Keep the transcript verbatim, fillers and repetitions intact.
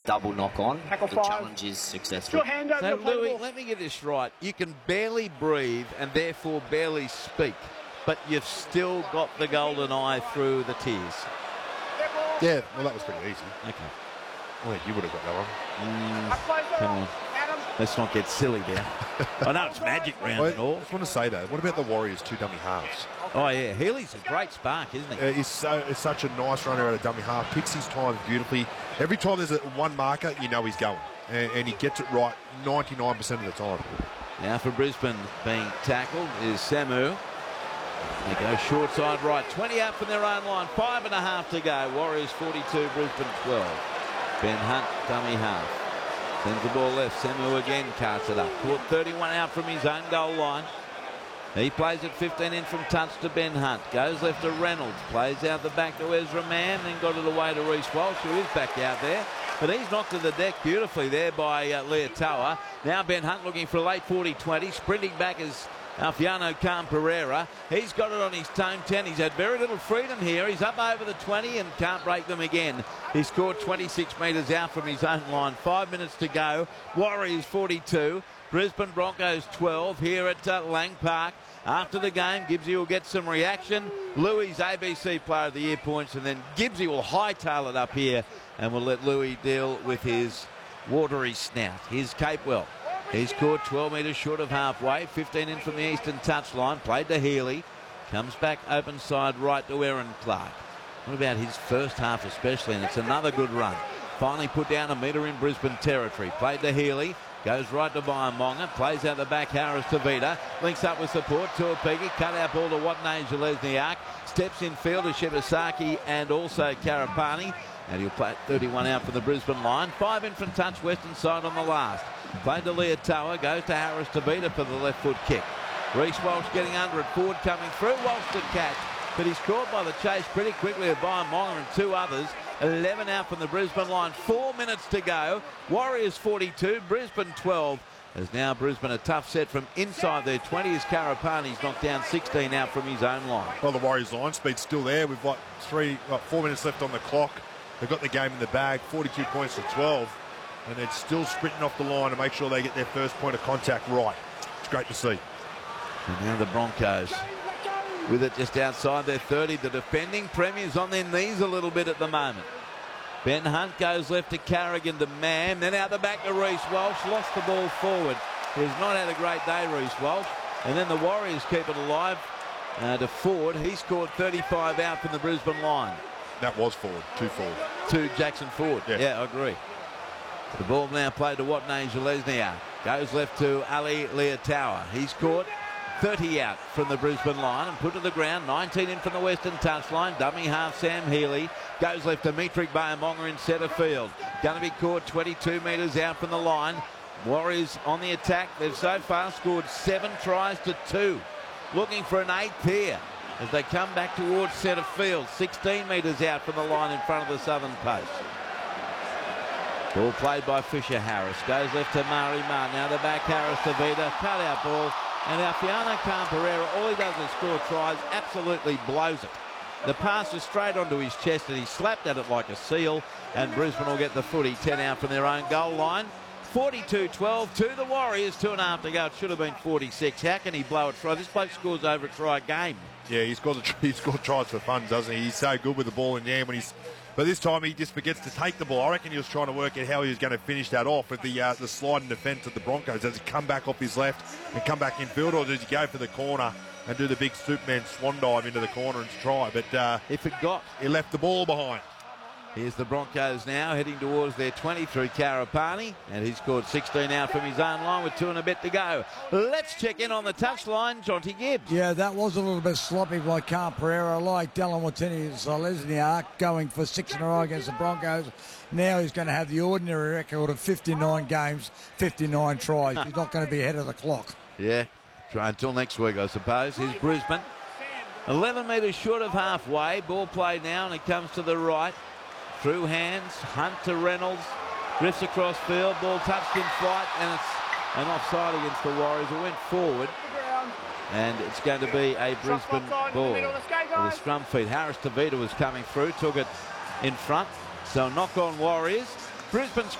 double knock on. Tackle The five. challenge is successful. So, Louis, let me get this right. You can barely breathe and therefore barely speak, but you've still got the golden eye through the tears. Yeah, well, that was pretty easy. Okay. I think you would have got that one. Mm, come on. Let's not get silly there. I know it's magic round Well, and all. I just want to say that. What about the Warriors' two dummy halves? Oh, yeah. Healy's a great spark, isn't he? Uh, he's, so, he's such a nice runner out of dummy half. Picks his time beautifully. Every time there's a one marker, you know he's going. And, and he gets it right ninety-nine percent of the time. Now for Brisbane being tackled is Samu. They go short side right. twenty out from their own line. Five and a half to go. Warriors forty-two, Brisbane twelve. Ben Hunt, dummy half. Sends the ball left. Samu again carts it up. Caught thirty-one out from his own goal line. He plays it fifteen in from touch to Ben Hunt. Goes left to Reynolds. Plays out the back to Ezra Mann. Then got it away to Reece Walsh, who is back out there. But he's knocked to the deck beautifully there by uh, Leotoa. Now Ben Hunt looking for a late forty twenty. Sprinting back is Alfiano Khan Pereira. He's got it on his tone ten. He's had very little freedom here. He's up over the twenty and can't break them again. He scored twenty-six metres out from his own line. Five minutes to go. Warriors forty-two. Brisbane Broncos twelve here at uh, Lang Park. After the game, Gibbsy will get some reaction. Louis A B C Player of the Year points, and then Gibbsy will hightail it up here and we'll let Louis deal with his watery snout. Here's Capewell. He's scored twelve metres short of halfway. fifteen in from the eastern touchline. Played to Healy. Comes back open side right to Aaron Clark. What about his first half especially? And it's another good run. Finally put down a metre in Brisbane territory. Played to Healy. Goes right to Byamonga. Plays out the back Harris to Vida. Links up with support. Tuapigi. Cut out ball to Watney Zelezniak. Steps in field to Shibasaki and also Karapani. And he'll play thirty-one out for the Brisbane line. Five in from touch western side on the last. Played to Leotoa. Goes to Harris to Vida for the left foot kick. Reece Walsh getting under it. Ford coming through. Walsh to catch. But he's caught by the chase pretty quickly of Byamonga and two others. eleven out from the Brisbane line. Four minutes to go. Warriors forty-two, Brisbane twelve. As now Brisbane a tough set from inside their twenty as Karapani's knocked down sixteen out from his own line. Well, the Warriors' line speed's still there. We've got three, well, four minutes left on the clock. They've got the game in the bag, forty-two points to twelve. And they're still sprinting off the line to make sure they get their first point of contact right. It's great to see. And now the Broncos with it just outside their thirty. The defending premiers on their knees a little bit at the moment. Ben Hunt goes left to Carrigan to Mann. Then out the back to Reece Walsh. Lost the ball forward. He's not had a great day, Reece Walsh. And then the Warriors keep it alive uh, to Ford. He scored thirty-five out from the Brisbane line. That was Ford, two Ford. To Jackson Ford. Yeah, yeah I agree. The ball now played to Watney Zelezniak. Goes left to Ali Leotoa. He's caught thirty out from the Brisbane line and put to the ground. nineteen in from the western touchline. Dummy half Sam Healy. Goes left to Mitrik Byamonga in centre field. Going to be caught twenty-two metres out from the line. Warriors on the attack. They've so far scored seven tries to two. Looking for an eighth here as they come back towards centre field. sixteen metres out from the line in front of the southern post. Ball played by Fisher Harris. Goes left to Mari Marr. Now the back Harris to Vida. Cut out ball. And Alfiano Khan Pereira, all he does is score tries, absolutely blows it. The pass is straight onto his chest and he slapped at it like a seal. And Brisbane will get the footy, ten out from their own goal line. forty-two twelve to the Warriors, two and a half to go. It should have been forty-six. How can he blow a try? This bloke scores over a try a game. Yeah, he's got the, he's got tries for fun, doesn't he? He's so good with the ball in the hand when he's. But this time he just forgets to take the ball. I reckon he was trying to work out how he was going to finish that off with the uh, the sliding defence of the Broncos. Does he come back off his left and come back in field, or does he go for the corner and do the big Superman swan dive into the corner and try? But uh, he forgot. He left the ball behind. Here's the Broncos now heading towards their twenty through Karapani, and he's scored sixteen out from his own line with two and a bit to go. Let's check in on the touchline, Jonty Gibbs. Yeah, that was a little bit sloppy by Khan Pereira. I like Dallin Watini Zelezniak going for six in a row against the Broncos. Now he's going to have the ordinary record of fifty-nine games, fifty-nine tries. He's not going to be ahead of the clock. Yeah, try until next week, I suppose. Here's Brisbane. eleven metres short of halfway. Ball played now, and it comes to the right. Through hands, Hunt to Reynolds, drifts across field, ball touched in flight, and it's an offside against the Warriors. It went forward, and it's going to be a Brisbane ball. With a scrum feed, Harris Tavita was coming through, took it in front, so knock on Warriors. Brisbane